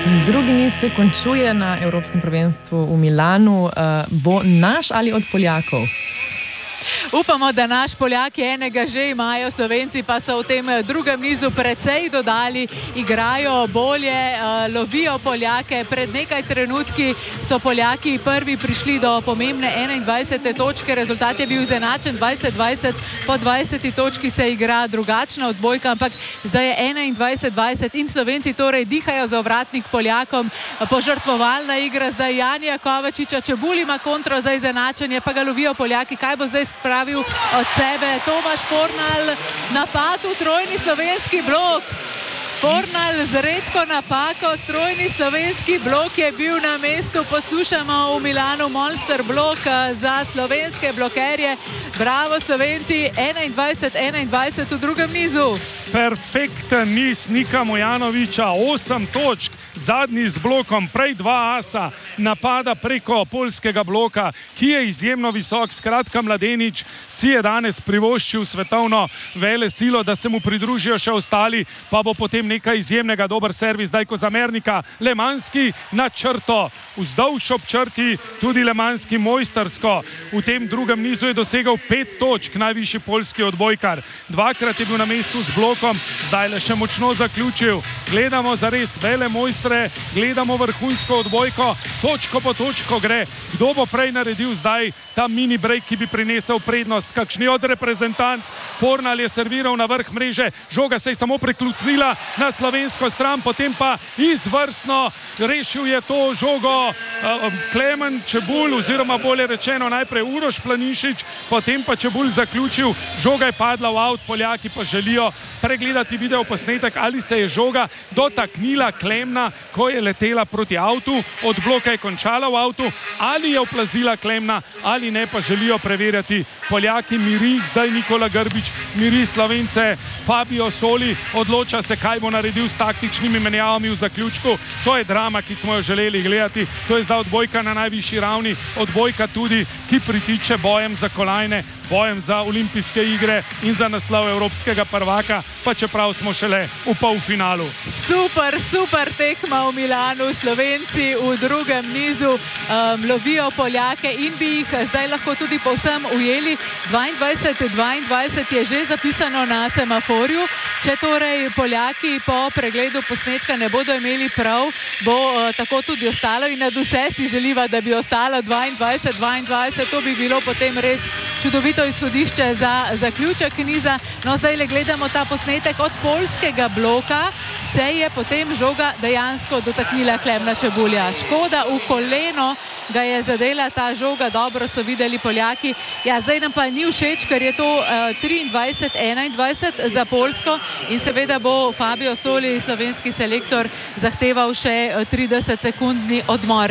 Drugi niz se končuje na Evropskem prvenstvu v Milanu. Bo naš ali od Poljakov? Upamo, da naš Poljaki enega že imajo, Slovenci pa so v tem drugem nizu precej dodali, igrajo bolje, lovijo Poljake. Pred nekaj trenutki so Poljaki prvi prišli do pomembne 21. točke, rezultat je bil izenačen 20-20, po 20. točki se igra drugačna odbojka, ampak zdaj je 21-20 in Slovenci torej dihajo za ovratnik Poljakom. Požrtvovalna igra zdaj Janija Kovačiča, Čebulj ima kontro za izenačenje, pa ga lovijo Poljaki. Kaj bo zdaj spravil od sebe Tomaš Fornal, napad v trojni slovenski blok. Fornal z redko napako, trojni slovenski blok je bil na mestu. Poslušamo v Milanu Monster blok za slovenske blokerje. Bravo Slovenci, 21-21 v drugem nizu. Perfekten niz Nika Mojanovića, 8 točk, zadnji z blokom, prej 2 asa, napada preko poljskega bloka, ki je izjemno visok. Skratka, mladenič si je danes privoščil svetovno velesilo, da se mu pridružijo še ostali, pa bo potem nekaj izjemnega. Dober servis zdaj Kozamernika, Lemanski na črto, vzdolž ob črti, tudi Lemanski mojstersko. V tem drugem nizu je dosegal 5 točk, najvišji poljski odbojkar. Dvakrat je bil na mestu z blokom, zdaj le še močno zaključil. Gledamo zares vele mojstre, gledamo vrhunsko odbojko, točko po točko gre. Kdo bo prej naredil zdaj ta mini break, ki bi prinesel prednost? Kakšni od reprezentanc? Fornal je serviral na vrh mreže, žoga se je samo preklucnila na slovensko stran, potem pa izvrstno rešil je to žogo Klemen Čebulj, oziroma bolje rečeno najprej Uroš Planinšič, potem pa Čebulj zaključil, žoga je padla v avt. Poljaki pa želijo pregledati video posnetek, ali se je žoga dotaknila Klemna, ko je letela proti avtu, od bloka je končala v avtu, ali je oplazila Klemna ali ne, pa želijo preverjati Poljaki. Miri zdaj Nikola Grbič, miri Slovence Fabio Soli, odloča se, kaj bo naredil s taktičnimi menjavami v zaključku. To je drama, ki smo jo želeli gledati. To je zdaj odbojka na najvišji ravni, odbojka tudi, ki pritiče bojem za kolajne, bojem za olimpijske igre in za naslov evropskega prvaka, pa čeprav smo šele v polfinalu. Super tekma v Milanu. Slovenci v drugem nizu lovijo Poljake in bi jih zdaj lahko tudi povsem ujeli. 22-22 je že zapisano na semaforju. Če torej Poljaki po pregledu posnetka ne bodo imeli prav, bo tako tudi ostalo in nad vse si želiva, da bi ostalo 22-22. To bi bilo potem res čudovito izhodišče za zaključek niza. No, zdaj le gledamo ta posnetek od poljskega bloka. Se je potem žoga dejansko dotaknila Klemna Čebulja. Škoda, v koleno ga je zadela ta žoga, dobro so videli Poljaki. Ja, zdaj nam pa ni všeč, ker je to 23-21 za Poljsko in seveda bo Fabio Soli, slovenski selektor, zahteval še 30-sekundni odmor.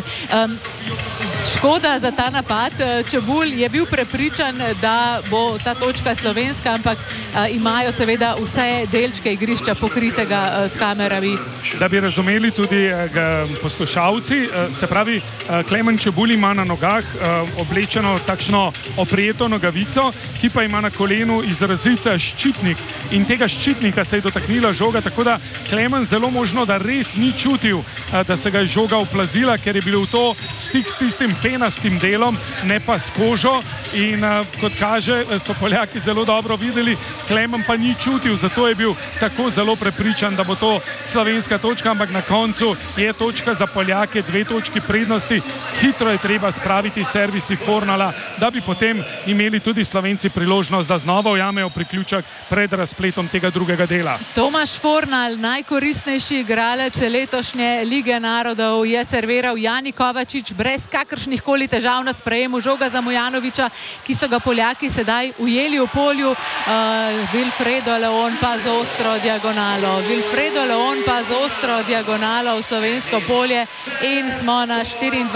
Škoda za ta napad. Čebulj je bil prepričan, da bo ta točka slovenska, ampak imajo seveda vse delčke igrišča pokritega s kamerami. Da bi razumeli tudi poslušalci, se pravi, Klemen Čebulj ima na nogah oblečeno takšno oprijeto nogavico, ki pa ima na kolenu izrazit ščitnik. In tega ščitnika se je dotaknila žoga, tako da Klemen zelo možno, da res ni čutil, da se ga je žoga oplazila, ker je bil to stik s tistim penastim delom, ne pa s kožo. In kot kaže, so Poljaki zelo dobro videli, Klemen pa ni čutil, zato je bil tako zelo prepričan, da bo to slovenska točka, ampak na koncu je točka za Poljake, 2 točki prednosti. Hitro je treba spraviti servisi Fornala, da bi potem imeli tudi Slovenci priložnost, da znova ujamejo priključek pred razpletom tega drugega dela. Tomaš Fornal, najkoristnejši igralec letošnje Lige narodov, je serviral Jani Kovačič brez kakršnih koli težav na sprejemu. Žoga za Mojanovića, ki so ga Poljaki sedaj ujeli v polju. Wilfredo Leon pa z ostro diagonalo. Wilfredo Leon pa z ostro diagonalo v slovensko polje in smo na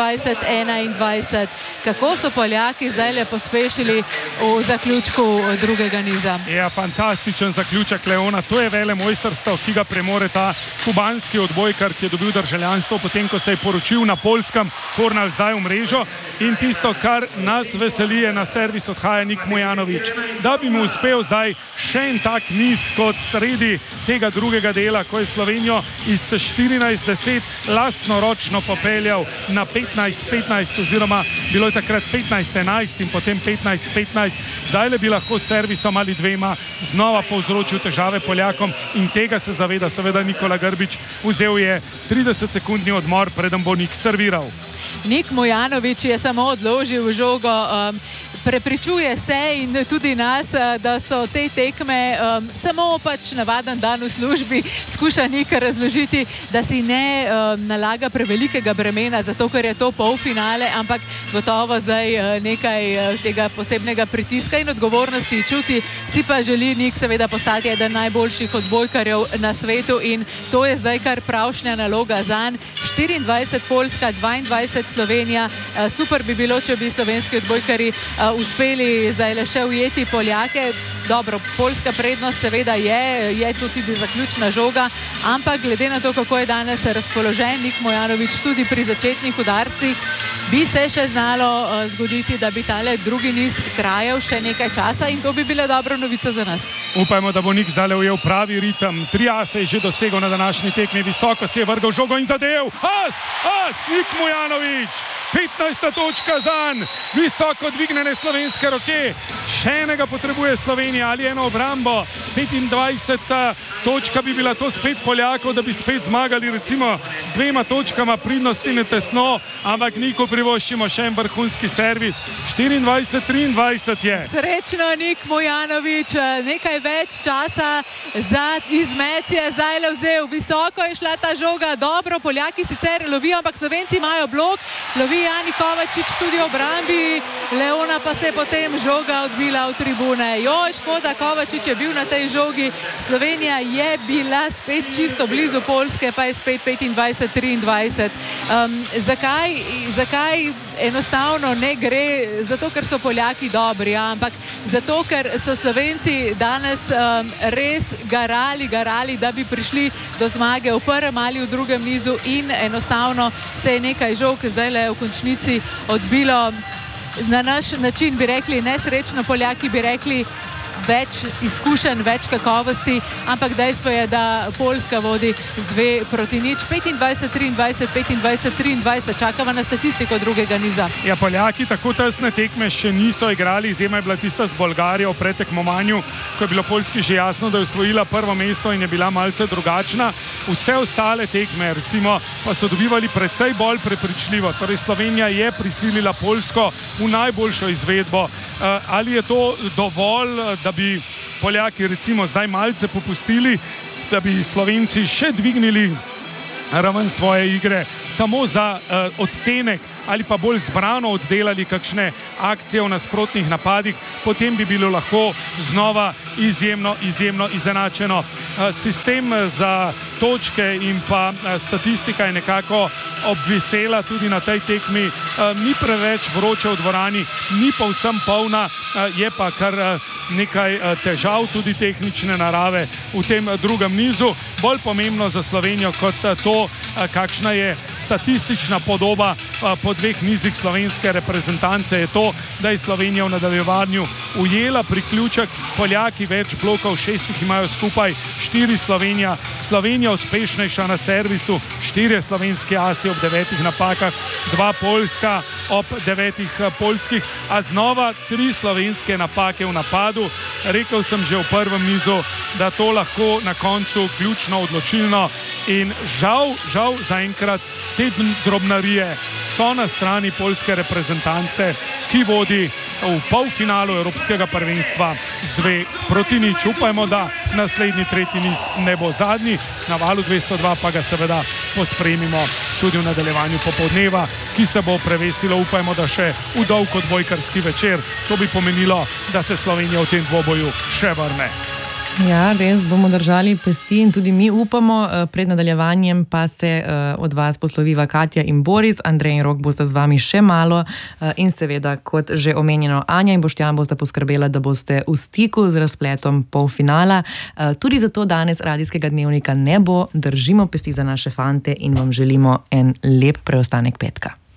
24-21. Kako so Poljaki zdaj le pospešili v zaključku drugega niza? Ja, fantastičen zaključek Leona. To je vele mojstrstvo, ki ga premore ta kubanski odbojkar, ki je dobil državljanstvo potem, ko se je poročil na Poljskem. Fornal zdaj v mreži. ravnotežo in tisto, kar nas veseli, je na servis odhaja Nik Mujanović. Da bi mu uspel zdaj še en tak niz kot sredi tega drugega dela, ko je Slovenijo iz 14-10 lastnoročno popeljal na 15-15 oziroma bilo je takrat 15-11 in potem 15-15. Zdaj le bi lahko s servisom ali dvema znova povzročil težave Poljakom in tega se zaveda seveda Nikola Grbić. Vzel je 30-sekundni odmor, preden bo Nik serviral. Nik Mujanović je samo odložil žogo. Prepričuje se in tudi nas, da so te tekme samo pač navaden dan v službi. Skuša Nik razložiti, da si ne nalaga prevelikega bremena, zato ker je to polfinale, ampak gotovo zdaj nekaj tega posebnega pritiska in odgovornosti čuti. Si pa želi Nik seveda postati eden najboljših odbojkarjev na svetu in to je zdaj kar pravšnja naloga zanj. 24 Poljska, 22 Slovenija. Super bi bilo, če bi slovenski odbojkarji uspeli zdaj le še ujeti Poljake. Dobro, poljska prednost seveda je tu tudi zaključna žoga, ampak glede na to, kako je danes razpoložen Nik Mujanović tudi pri začetnih udarcih, bi se še znalo zgoditi, da bi tale drugi niz trajal še nekaj časa in to bi bila dobra novica za nas. Upajmo, da bo Nik zdaj ujel pravi ritem. 3 ase je že dosegel na današnji tekmi, visoko si je vrgel žogo in zadev. Nik Mujanović! 15. točka zanj, visoko dvignjene slovenske roke. Še enega potrebuje Slovenija ali eno obrambo. 25. točka bi bila to spet Poljakov, da bi spet zmagali recimo s 2 točkama pridnosti ne tesno, ampak Niku privoščimo še en vrhunski servis. 24-23 je. Srečno Nik Mujanović, nekaj več časa za izmet je zdaj le vzel. Visoko je šla ta žoga, dobro, Poljaki sicer lovijo, ampak Slovenci imajo blok, lovi Jani Kovačič tudi v obrambi, Leona pa se je potem žoga odbila v tribune. Škoda, Kovačič je bil na tej žogi, Slovenija je bila spet čisto blizu Poljske, pa je spet 25-23. Zakaj enostavno ne gre? Zato, ker so Poljaki dobri, ampak zato, ker so Slovenci danes res garali, da bi prišli do zmage v prvem ali v drugem nizu in enostavno se je nekaj žog zdaj le v končnici odbilo. Na naš način bi rekli nesrečno, Poljaki bi rekli več izkušenj, več kakovosti, ampak dejstvo je, da Poljska vodi z 2-0, 25-23, 25-23, čakava na statistiko drugega niza. Ja, Poljaki tako tesne tekme še niso igrali, izjema je bila tista z Bolgarijo v pretekmovanju, ko je bilo Poljski že jasno, da je osvojila prvo mesto in je bila malce drugačna. Vse ostale tekme, recimo, pa so dobivali precej bolj prepričljivo. Torej, Slovenija je prisilila Poljsko v najboljšo izvedbo. Ali je to dovolj, da bi Poljaki recimo zdaj malce popustili, da bi Slovenci še dvignili raven svoje igre samo za odtenek ali pa bolj zbrano oddelali kakšne akcije v nasprotnih napadih, potem bi bilo lahko znova izjemno izenačeno. Sistem za točke in pa statistika je nekako obvisela tudi na tej tekmi. Ni preveč vroče v dvorani, ni povsem polna, je pa kar nekaj težav tudi tehnične narave v tem drugem nizu. Bolj pomembno za Slovenijo kot to, kakšna je statistična podoba po 2 nizih slovenske reprezentance, je to, da je Slovenija v nadaljevanju ujela priključek. Poljaki več blokov, 6 imajo skupaj, 4 Slovenija. Slovenija uspešnejša na servisu, 4 slovenski asi ob 9 napakah, 2 Poljska ob 9 poljskih, a znova 3 slovenske napake v napadu. Rekel sem že v prvem nizu, da to lahko na koncu ključno odločilno in žal zaenkrat te drobnarije so na strani poljske reprezentance, ki vodi v polfinalu Evropskega prvenstva z 2-0. Upajmo, da naslednji 3. niz ne bo zadnji, na valu 202 pa ga seveda pospremimo tudi v nadaljevanju popoldneva, ki se bo prevesilo, upajmo, da še v dolg odbojkarski večer. To bi pomenilo, da se Slovenija v tem dvoboju še vrne. Ja, res bomo držali pesti in tudi mi upamo. Pred nadaljevanjem pa se od vas posloviva Katja in Boris. Andrej in Rok bosta z vami še malo in seveda, kot že omenjeno, Anja in Boštjan bosta poskrbela, da boste v stiku z razpletom polfinala. Tudi zato danes radijskega dnevnika ne bo. Držimo pesti za naše fante in vam želimo en lep preostanek petka.